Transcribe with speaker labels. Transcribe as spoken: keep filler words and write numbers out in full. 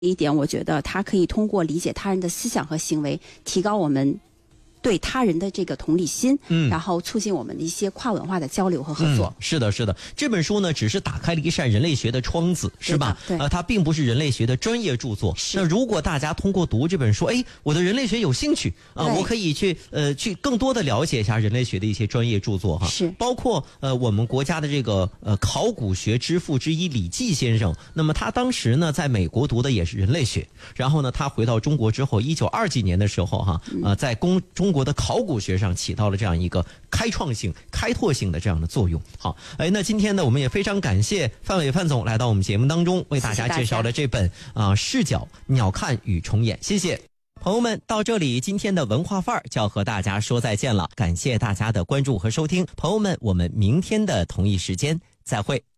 Speaker 1: 一点，我觉得它可以通过理解他人的思想和行为，提高我们对他人的这个同理心，嗯，然后促进我们的一些跨文化的交流和合作。
Speaker 2: 嗯、是的，是的，这本书呢，只是打开了一扇人类学的窗子，是吧？
Speaker 1: 对，
Speaker 2: 呃，它并不是人类学的专业著作。那如果大家通过读这本书，哎，我对人类学有兴趣啊、呃，我可以去呃去更多的了解一下人类学的一些专业著作哈，
Speaker 1: 是
Speaker 2: 包括呃我们国家的这个呃考古学之父之一李济先生，那么他当时呢在美国读的也是人类学，然后呢他回到中国之后，一九二几年的时候哈，呃在公中国的考古学上起到了这样一个开创性、开拓性的这样的作用。好，哎，那今天呢，我们也非常感谢范伟范总来到我们节目当中，为大家介绍了这本啊、呃《视角鸟瞰与重演》，谢谢朋友们。到这里，今天的文化范儿就要和大家说再见了，感谢大家的关注和收听，朋友们，我们明天的同一时间再会。